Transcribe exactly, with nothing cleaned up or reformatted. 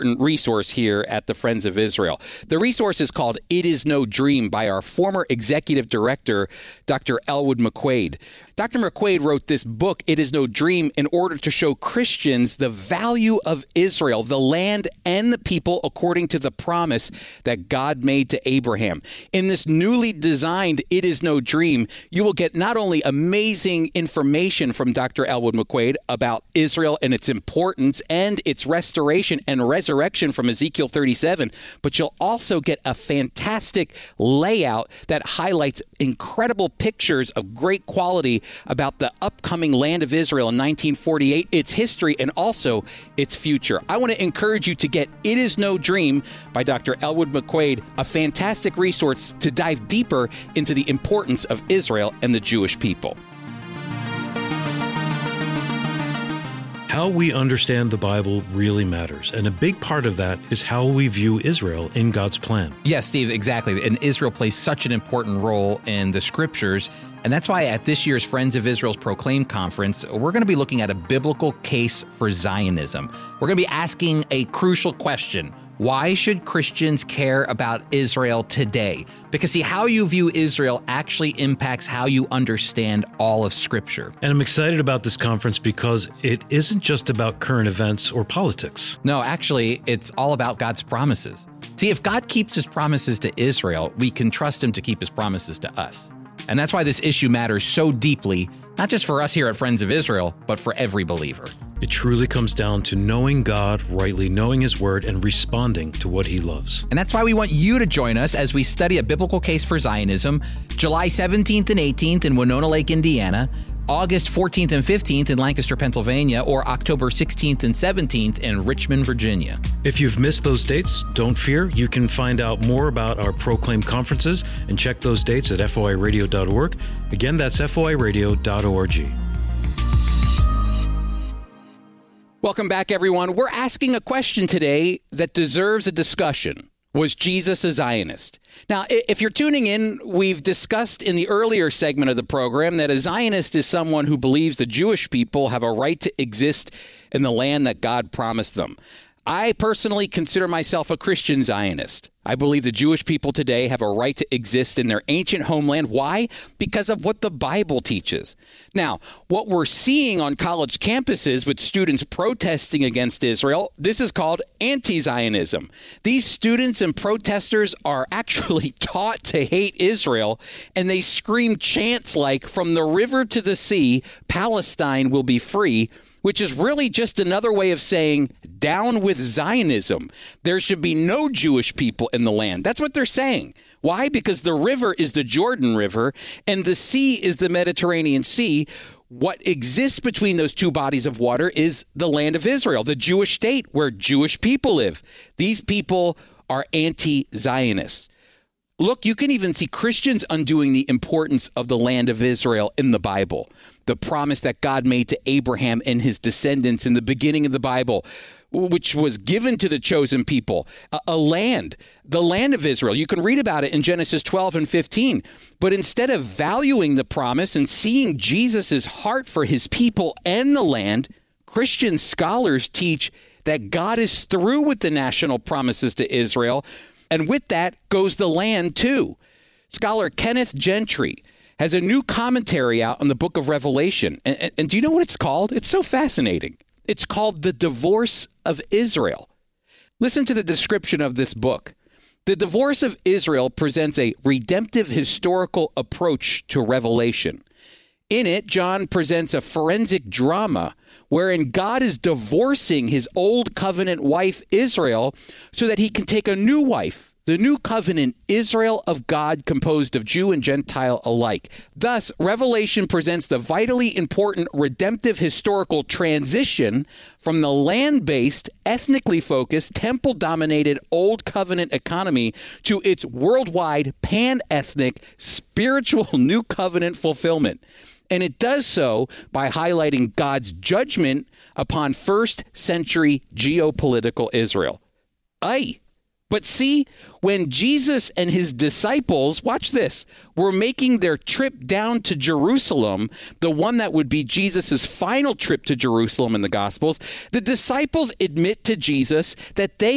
important resource here at the Friends of Israel. The resource is called It Is No Dream by our former executive director, Doctor Elwood McQuaid. Doctor McQuaid wrote this book, It Is No Dream, in order to show Christians the value of Israel, the land and the people, according to the promise that God made to Abraham. In this newly designed It Is No Dream, you will get not only amazing information from Doctor Elwood McQuaid about Israel and its importance and its restoration and resurrection from Ezekiel thirty-seven, but you'll also get a fantastic layout that highlights incredible pictures of great quality about the upcoming land of Israel in nineteen forty-eight, its history, and also its future. I want to encourage you to get It Is No Dream by Doctor Elwood McQuaid, a fantastic resource to dive deeper into the importance of Israel and the Jewish people. How we understand the Bible really matters, and a big part of that is how we view Israel in God's plan. Yes, Steve, exactly. And Israel plays such an important role in the scriptures, and that's why at this year's Friends of Israel's Proclaim Conference, we're going to be looking at a biblical case for Zionism. We're going to be asking a crucial question. Why should Christians care about Israel today? Because, see, how you view Israel actually impacts how you understand all of Scripture. And I'm excited about this conference because it isn't just about current events or politics. No, actually, it's all about God's promises. See, if God keeps his promises to Israel, we can trust him to keep his promises to us. And that's why this issue matters so deeply, not just for us here at Friends of Israel, but for every believer. It truly comes down to knowing God rightly, knowing his word, and responding to what he loves. And that's why we want you to join us as we study a biblical case for Zionism, July seventeenth and eighteenth in Winona Lake, Indiana, August fourteenth and fifteenth in Lancaster, Pennsylvania, or October sixteenth and seventeenth in Richmond, Virginia. If you've missed those dates, don't fear. You can find out more about our Proclaim conferences and check those dates at F O I radio dot org. Again, that's F O I radio dot org. Welcome back, everyone. We're asking a question today that deserves a discussion. Was Jesus a Zionist? Now, if you're tuning in, we've discussed in the earlier segment of the program that a Zionist is someone who believes the Jewish people have a right to exist in the land that God promised them. I personally consider myself a Christian Zionist. I believe the Jewish people today have a right to exist in their ancient homeland. Why? Because of what the Bible teaches. Now, what we're seeing on college campuses with students protesting against Israel, this is called anti-Zionism. These students and protesters are actually taught to hate Israel, and they scream chants like, "From the river to the sea, Palestine will be free," which is really just another way of saying, down with Zionism. There should be no Jewish people in the land. That's what they're saying. Why? Because the river is the Jordan River and the sea is the Mediterranean Sea. What exists between those two bodies of water is the land of Israel, the Jewish state where Jewish people live. These people are anti-Zionists. Look, you can even see Christians undoing the importance of the land of Israel in the Bible. The promise that God made to Abraham and his descendants in the beginning of the Bible, which was given to the chosen people, a, a land, the land of Israel. You can read about it in Genesis twelve and fifteen. But instead of valuing the promise and seeing Jesus' heart for his people and the land, Christian scholars teach that God is through with the national promises to Israel. And with that goes the land, too. Scholar Kenneth Gentry has a new commentary out on the book of Revelation. And, and, and do you know what it's called? It's so fascinating. It's called The Divorce of Israel. Listen to the description of this book. The Divorce of Israel presents a redemptive historical approach to Revelation. In it, John presents a forensic drama wherein God is divorcing his old covenant wife, Israel, so that he can take a new wife, the new covenant Israel of God, composed of Jew and Gentile alike. Thus, Revelation presents the vitally important redemptive historical transition from the land-based, ethnically focused, temple-dominated Old Covenant economy to its worldwide, pan-ethnic, spiritual New Covenant fulfillment. And it does so by highlighting God's judgment upon first century geopolitical Israel. Aye. But see, when Jesus and his disciples, watch this, were making their trip down to Jerusalem, the one that would be Jesus' final trip to Jerusalem in the Gospels, the disciples admit to Jesus that they